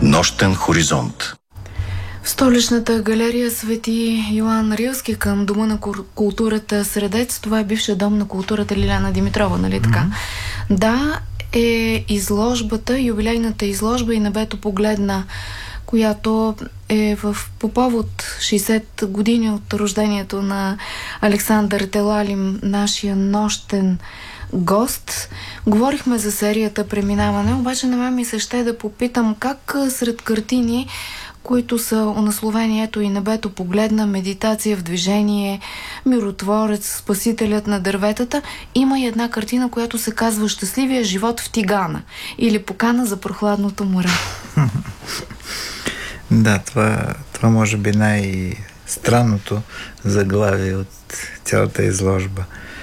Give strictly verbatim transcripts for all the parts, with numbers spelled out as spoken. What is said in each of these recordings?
Нощен хоризонт. В столичната галерия Свети Йоан Рилски към Дома на културата Средец, това е бившия дом на културата Лиляна Димитрова, нали така? Mm-hmm. Да, е изложбата, юбилейната изложба И небето погледна, която е в, по повод шейсет години от рождението на Александър Телалим, нашия нощен гост. Говорихме за серията Преминаване, обаче на мен ми се ще да попитам как сред картини, които са унасловението И небето погледна, Медитация в движение, Миротворец, Спасителят на дърветата, има и една картина, която се казва Щастливия живот в Тигана или Покана за прохладното море. Да, това, това може би най-странното заглавие от цялата изложба.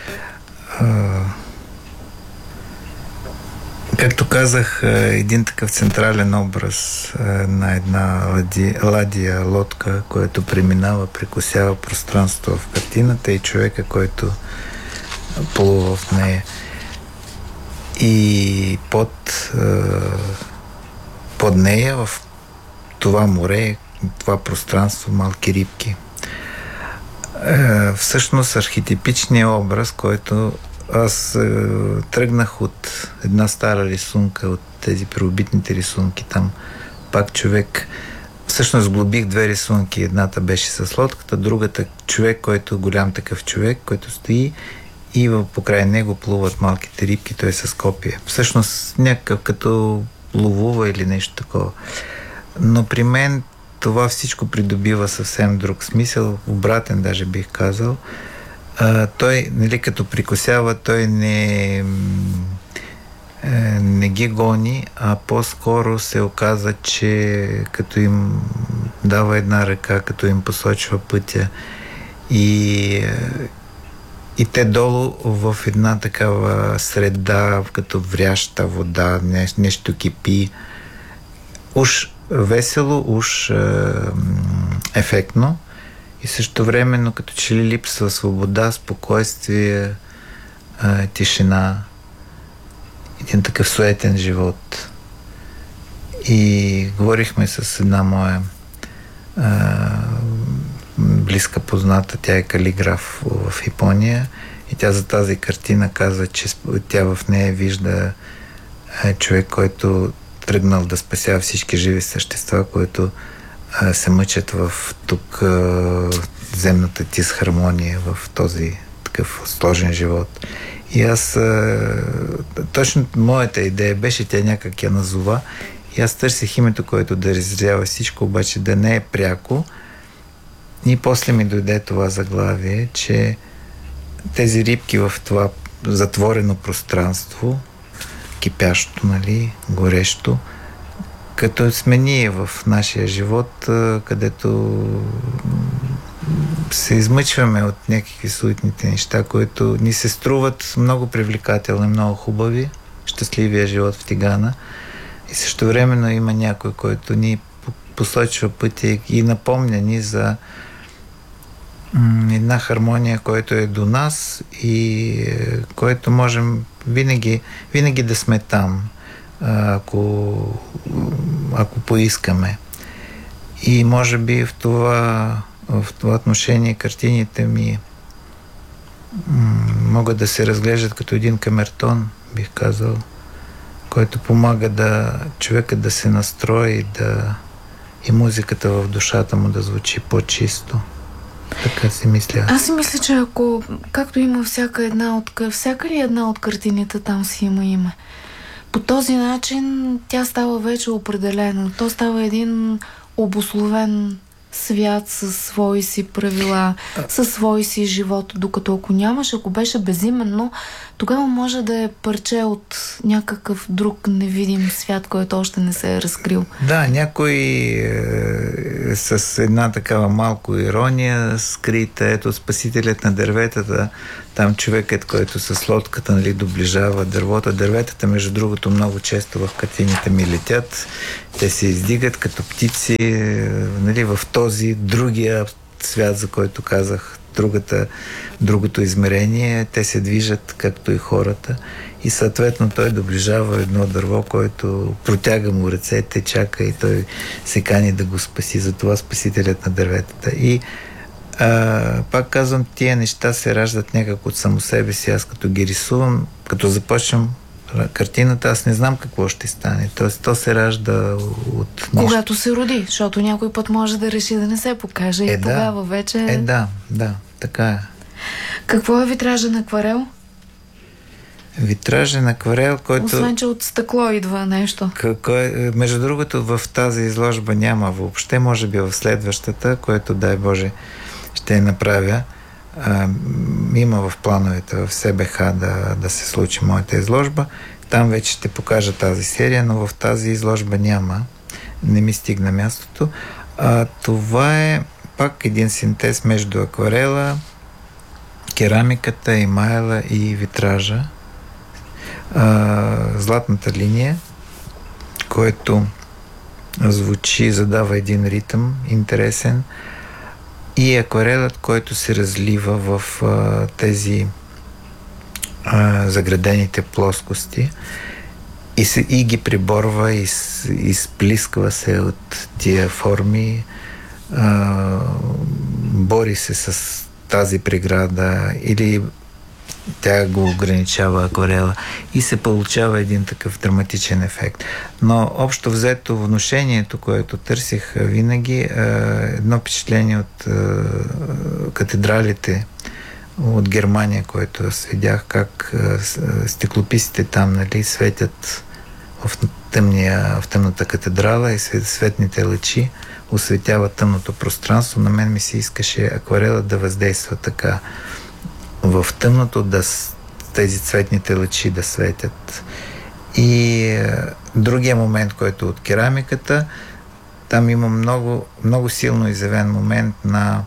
Както казах, един такъв централен образ на една ладия, ладия лодка, която преминава, прекосява пространство в картината и човека, който плува в нея. И под, под нея, в това море, това пространство, малки рибки. Всъщност архетипичният образ, който аз е, тръгнах от една стара рисунка, от тези первобитните рисунки. Там пак човек... Всъщност глобих две рисунки. Едната беше с лодката, другата човек, който е голям такъв човек, който стои и покрай него плуват малките рибки, той е с копие. Всъщност някакъв като ловува или нещо такова. Но при мен това всичко придобива съвсем друг смисъл, обратен даже бих казал. А, той, нали, като прикосява, той не, е, не ги гони, а по-скоро се оказа, че като им дава една ръка, като им посочва пътя и, и те долу в една такава среда, като вряща вода, нещо, нещо кипи. Уж весело, уж е, ефектно. И също времено, като че ли липсва свобода, спокойствие, а, тишина, един такъв суетен живот. И говорихме с една моя а, близка позната, тя е калиграф в Япония, и тя за тази картина каза, че тя в нея вижда а, човек, който тръгнал да спасява всички живи същества, които се мъчат в тук земната дисхармония, в този такъв сложен живот. И аз точно моята идея беше, тя някак я назова, и аз търсих името, което да разрява всичко, обаче да не е пряко. И после ми дойде това заглавие, че тези рибки в това затворено пространство, кипящо, нали, горещо, като сме ние в нашия живот, където се измъчваме от някакви суетните неща, които ни се струват много привлекателни, много хубави. Щастливия живот в Тигана. И също времено има някой, който ни посочва пътя и напомня ни за една хармония, която е до нас и който можем винаги, винаги да сме там, ако, ако поискаме. И може би в това, в това отношение картините ми м- могат да се разглеждат като един камертон, бих казал, който помага да човека да се настрои, да и музиката в душата му да звучи по-чисто. Така си мисля. Аз си мисля, че ако, както има всяка една от, всяка ли една от картините, там си има име. По този начин тя става вече определена. То става един обусловен свят със свои си правила, със свои си живот. Докато ако нямаш, ако беше безименно, тогава може да е парче от някакъв друг невидим свят, който още не се е разкрил. Да, някой е, с една такава малко ирония скрита. Ето, Спасителят на дърветата, там човекът, който с лодката, нали, доближава дървото. Дърветата, между другото, много често в картините ми летят. Те се издигат като птици, нали, в този другия свят, за който казах, другата, другото измерение. Те се движат, както и хората. и съответно той доближава едно дърво, което протяга му ръцете, чака и той се кани да го спаси. Затова спасителят на дърветата. И а, пак казвам, тия неща се раждат някак от само себе си. Аз като ги рисувам, като започвам картината, аз не знам какво ще стане. Тоест, то се ражда от нещо. Когато се роди, защото някой път може да реши да не се покаже е, и тогава да, вече... Е, да, да, така е. Какво е витражен акварел? Витражен акварел, който... Освен, че от стъкло идва нещо. Кой, между другото, в тази изложба няма въобще, може би в следващата, което, дай Боже, ще направя. А, има в плановете в СБХ да, да се случи моята изложба. Там вече ще покажа тази серия, но в тази изложба няма. Не ми стигна мястото. А, това е пак един синтез между акварела, керамиката, емайла и витража. А, златната линия, който звучи, задава един ритъм интересен, и акварелът, който се разлива в а, тези а, заградените плоскости и, се, и ги приборва и изплисква се от тия форми, а, бори се с тази преграда или тя го ограничава акварела и се получава един такъв драматичен ефект. Но общо взето внушението, което търсих винаги, е едно впечатление от е, катедралите от Германия, което аз видях, как е, стеклописите там, нали, светят в, тъмния, в тъмната катедрала и светните лъчи осветяват тъмното пространство. На мен ми се искаше акварела да въздейства така в тъмното, да тези цветните лъчи да светят. И е, другия момент, който от керамиката, там има много, много силно изявен момент на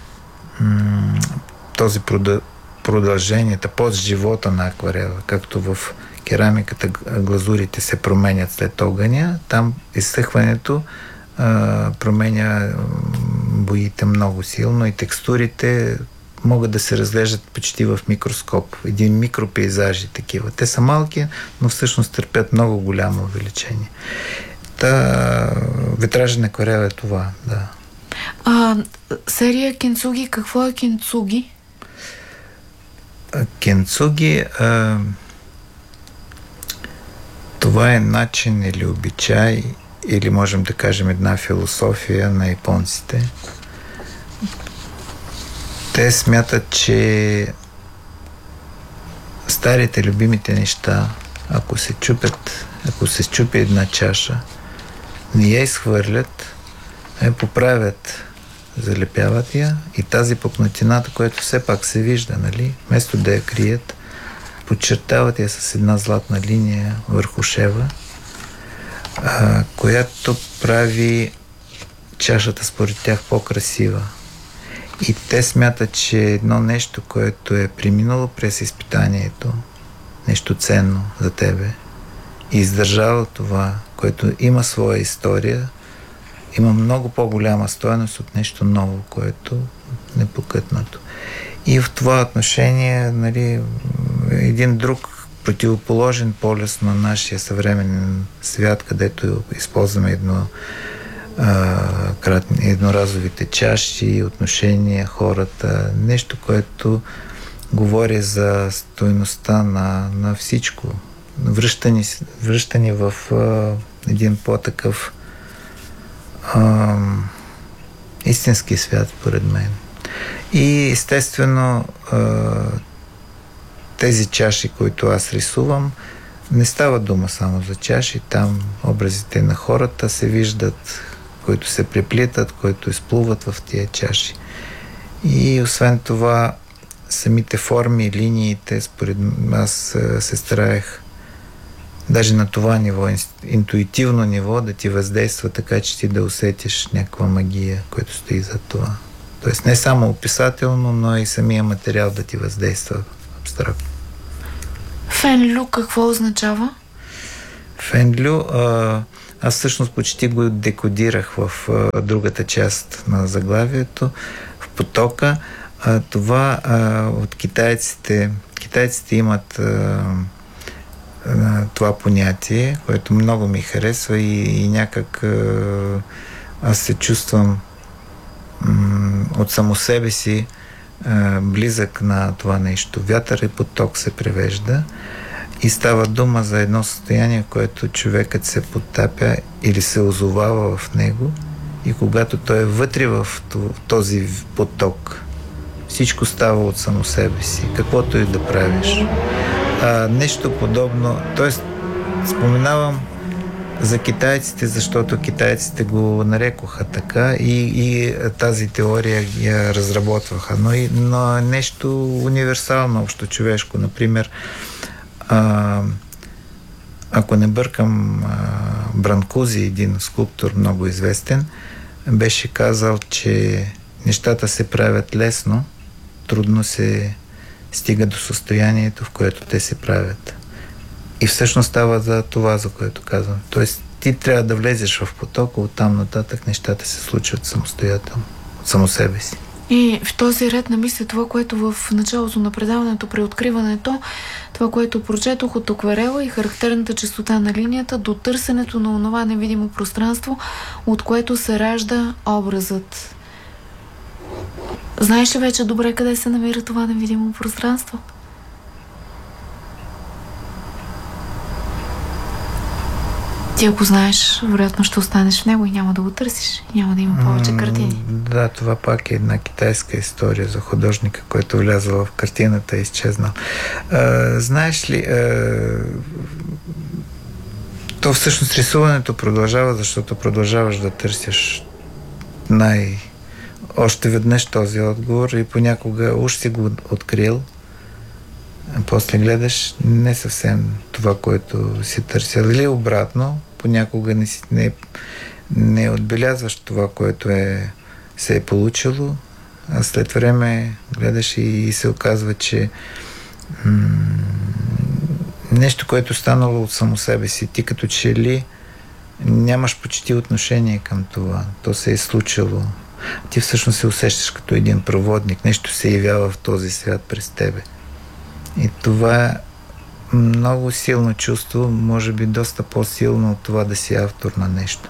м- този продължението, под живота на акварела. Както в керамиката глазурите се променят след огъня, там изсъхването е, променя боите много силно и текстурите могат да се разглеждат почти в микроскоп. Един микропейзажи такива. Те са малки, но всъщност търпят много голямо увеличение. Та витражен акварел е това, да. А, серия Кенцуги, какво е Кенцуги? Кенцуги а, това е начин или обичай, или можем да кажем една философия на японците. Те смятат, че старите любимите неща, ако се чупят, ако се счупи една чаша, не я изхвърлят, я поправят, залепяват я и тази пукнатината, която все пак се вижда, нали, вместо да я крият, подчертават я с една златна линия върху шева, а, която прави чашата според тях по-красива. И те смятат, че едно нещо, което е преминало през изпитанието, нещо ценно за тебе, и издържало това, което има своя история, има много по-голяма стойност от нещо ново, което е непокътнато. И в това отношение, нали, един друг противоположен полюс на нашия съвременен свят, където използваме едно кратни, едноразовите чаши, отношения, хората, нещо, което говори за стойността на, на всичко. Връщани, връщани в а, един по-такъв а, истински свят, според мен. И естествено а, тези чаши, които аз рисувам, не става дума само за чаши, там образите на хората се виждат, които се преплитат, които изплуват в тия чаши. И освен това, самите форми, линиите, според аз се стараех даже на това ниво, интуитивно ниво, да ти въздейства така, че ти да усетиш някаква магия, която стои за това. Тоест не само описателно, но и самия материал да ти въздейства абстрактно. Фенлю какво означава? Фенлю, а, аз всъщност почти го декодирах в а, другата част на заглавието, в потока. А, това а, от китайците, китайците имат а, това понятие, което много ми харесва и, и някак аз се чувствам м, от само себе си а, близък на това нещо. Вятър и поток се превежда и става дума за едно състояние, в което човекът се потапя или се озовава в него и когато той е вътре в този поток, всичко става от само себе си, каквото и да правиш. А, нещо подобно, т.е. споменавам за китайците, защото китайците го нарекоха така и, и тази теория я разработваха, но, и, но нещо универсално, общо човешко. Например, а, ако не бъркам, а, Бранкузи, един скулптор много известен, беше казал, че нещата се правят лесно, трудно се стига до състоянието, в което те се правят. И всъщност става за това, за което казвам. Тоест, ти трябва да влезеш в потока, оттам нататък нещата се случват самостоятелно, от само себе си. И в този ред на мисли, това, което в началото на предаването, при откриването, това, което прочетох от акварела и характерната честота на линията до търсенето на онова невидимо пространство, от което се ражда образът. Знаеш ли вече добре къде се намира това невидимо пространство? Ти ако знаеш, вероятно ще останеш в него и няма да го търсиш. Няма да има повече картини. Да, това пак е една китайска история за художника, който влязъл в картината и изчезнал. А, знаеш ли, а, то всъщност рисуването продължава, защото продължаваш да търсиш най- още веднъж този отговор и понякога уж си го открил, а после гледаш не съвсем това, което си търсил. Или обратно, понякога не, си, не, не отбелязваш това, което е, се е получило, а след време гледаш и, и се оказва, че м- нещо, което е станало от само себе си, ти като че ли нямаш почти отношение към това. То се е случило. Ти всъщност се усещаш като един проводник. Нещо се явява в този свят през тебе. И това е много силно чувство, може би доста по-силно от това да си автор на нещо.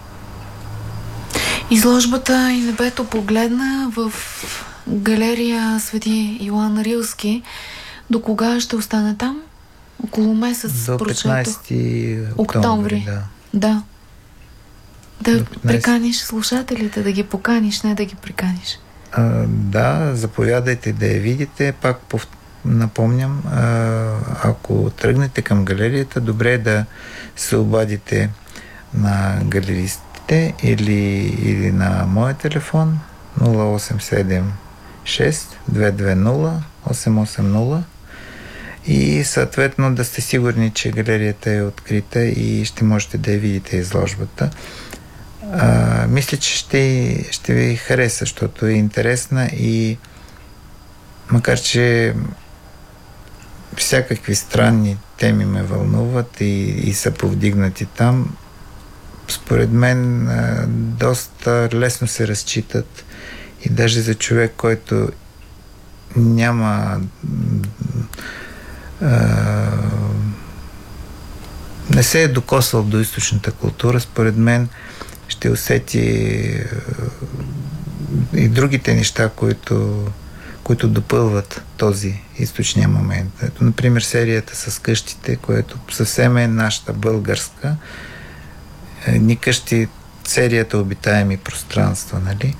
Изложбата И небето погледна в галерия Свети Йоан Рилски. До кога ще остане там? Около месец. До петнайсети октомври. Да. Да. Да приканиш слушателите, да ги поканиш, не да ги приканиш. А, да, заповядайте да я видите. Пак пов... напомням, а, ако тръгнете към галерията, добре е да се обадите на галеристите или, или на моя телефон нула осем седем шест две две нула осем осем нула и съответно да сте сигурни, че галерията е открита и ще можете да я видите изложбата. А, мисля, че ще, ще ви хареса, защото е интересна и макар, че всякакви странни теми ме вълнуват и, и са повдигнати там, според мен а, доста лесно се разчитат и даже за човек, който няма а, не се е докосвал до източната култура, според мен ще усети и другите неща, които, които допълват този източния момент. Ето, например, серията с къщите, което съвсем е нашата българска. Ни къщи, серията обитаеми пространства, нали?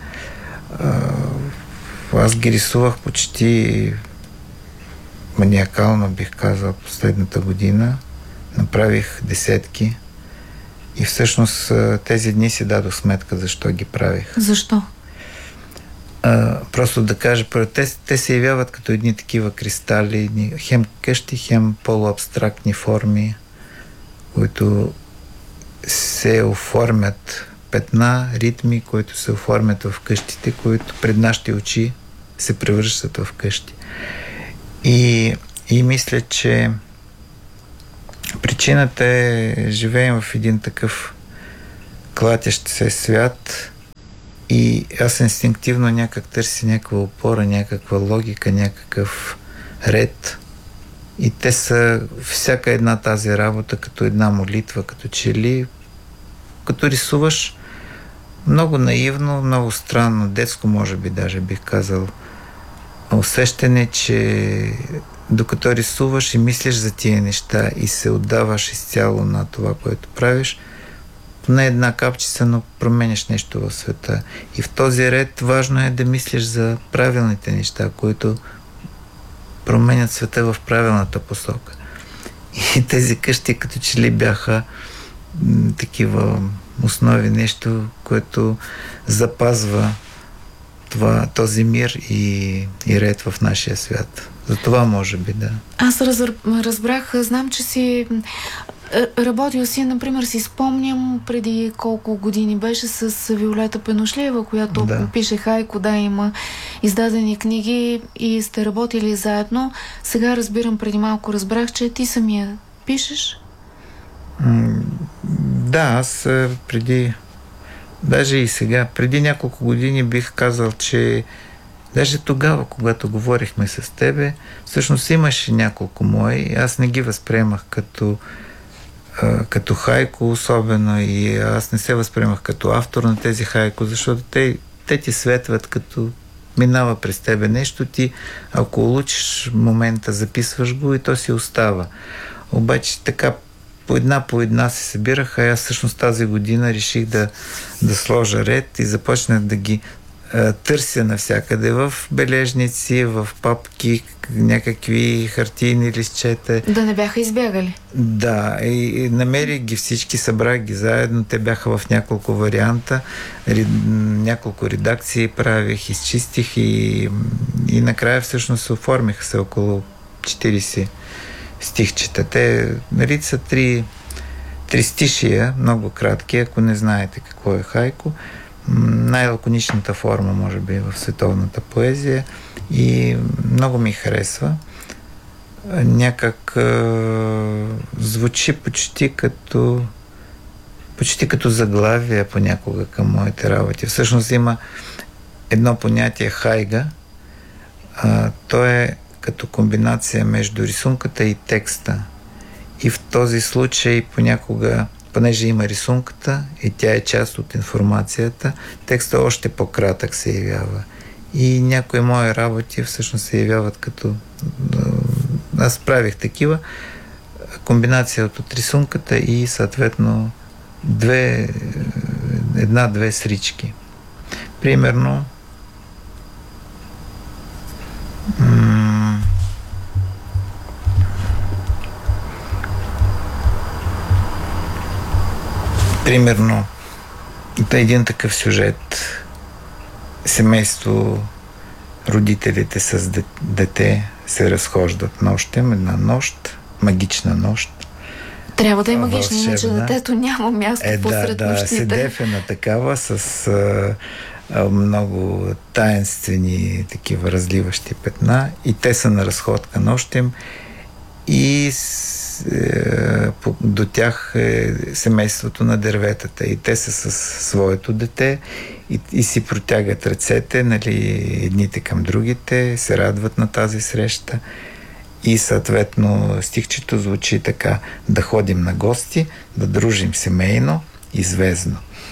Аз ги рисувах почти маниакално, бих казал, последната година. Направих десетки. И всъщност тези дни си дадох сметка защо ги правих. Защо? А, просто да кажа, те, те се явяват като едни такива кристали, хем къщи, хем полуабстрактни форми, които се оформят, петна, ритми, които се оформят в къщите, които пред нашите очи се превръщат в къщи. И, и мисля, че причината е, живеем в един такъв клатящ се свят и аз инстинктивно някак търси някаква опора, някаква логика, някакъв ред И те са всяка една тази работа като една молитва, като че ли, като рисуваш много наивно, много странно, детско може би даже бих казал, усещане, че докато рисуваш и мислиш за тия неща и се отдаваш изцяло на това, което правиш, не една капчица, но променяш нещо в света. И в този ред важно е да мислиш за правилните неща, които променят света в правилната посока. И тези къщи като че ли бяха м, такива основи, нещо, което запазва това, този мир и, и ред в нашия свят. За това може би, да. Аз раз, разбрах, знам, че си работил си, например, си спомням преди колко години беше с Виолета Пеношлиева, която да. пише хайко, да, има издадени книги и сте работили заедно. Сега разбирам, преди малко разбрах, че ти самия пишеш. Да, аз преди, даже и сега, преди няколко години бих казал, че даже тогава, когато говорихме с тебе, всъщност имаше няколко мои, аз не ги възприемах като, като хайко особено и аз не се възприемах като автор на тези хайко, защото те, те ти светват като минава през тебе нещо, ти ако улучиш момента, записваш го и то си остава. Обаче така по една по една се събираха. Аз всъщност тази година реших да, да сложа ред и започнах да ги а, търся навсякъде в бележници, в папки, някакви хартийни листчета. Да не бяха избягали. Да, и, и намерих ги всички, събрах ги заедно. Те бяха в няколко варианта, ри, няколко редакции правих, изчистих и, и накрая всъщност се оформиха се около четирийсет стихчета. Те, нали, са три, три стишия, много кратки, ако не знаете какво е хайко. Най-лаконичната форма, може би, в световната поезия и много ми харесва. Някак е, звучи почти като почти като заглавие понякога към моите работи. Всъщност има едно понятие хайга. А, то е като комбинация между рисунката и текста. И в този случай понякога, понеже има рисунката и тя е част от информацията, текстът още по-кратък се явява. И някои мои работи всъщност се явяват като... Аз правих такива, комбинация от рисунката и съответно две, една-две срички. Примерно м- примерно един такъв сюжет. Семейство, родителите с дете се разхождат нощем, една нощ, магична нощ. Трябва да е магична, иначе детето няма място е, посред да, нощите. Да, седефена такава с а, а, много таинствени такива разливащи петна и те са на разходка нощем и с, е, по, до тях е семейството на дърветата и те са с своето дете и, и си протягат ръцете, нали, едните към другите, се радват на тази среща. И съответно стихчето звучи така: да ходим на гости, да дружим семейно и звездно.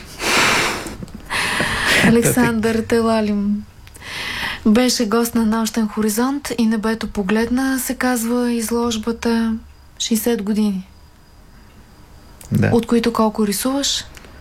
Александър Телалим беше гост на Нощен хоризонт и Небето погледна, се казва изложбата. шейсет години. Да. От които колко рисуваш?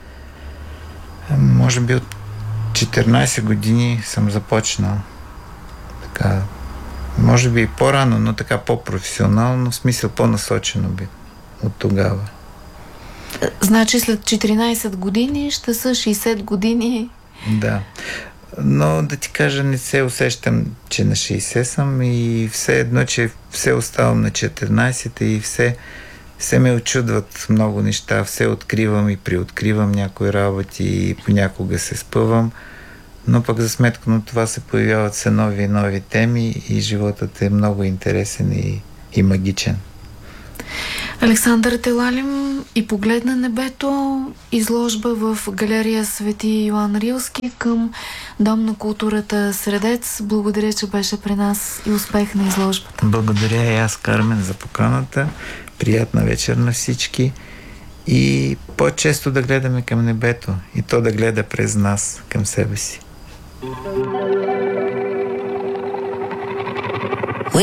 Може би от четиринайсет години съм започнал. Така, може би и по-рано, но така по-професионално, в смисъл по-насочено би от тогава. Значи след четиринайсет години ще са шейсет години. Да. Но да ти кажа, не се усещам, че на шейсет съм и все едно, че все оставам на четиринайсет и все, все ме очудват много неща. Все откривам и приоткривам някои работи и понякога се спъвам. Но пък за сметка на това се появяват все нови и нови теми и животът е много интересен и, и магичен. Александър Телалим и Поглед на небето, изложба в галерия Свети Йоан Рилски към Дом на културата Средец. Благодаря, че беше при нас и успех на изложбата. Благодаря и аз, Кармен, за поканата. Приятна вечер на всички и по-често да гледаме към небето и то да гледа през нас към себе си.